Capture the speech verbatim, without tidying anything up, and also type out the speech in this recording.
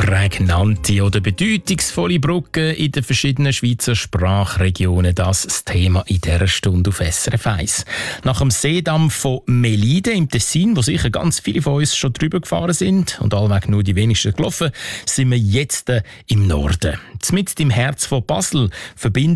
Prägnante oder bedeutungsvolle Brücken in den verschiedenen Schweizer Sprachregionen, das ist das Thema in dieser Stunde auf S R F eins. Nach dem Seedamm von Melide im Tessin, wo sicher ganz viele von uns schon drüber gefahren sind und allweg nur die wenigsten gelaufen, sind wir jetzt im Norden. Mitten im Herz von Basel verbinden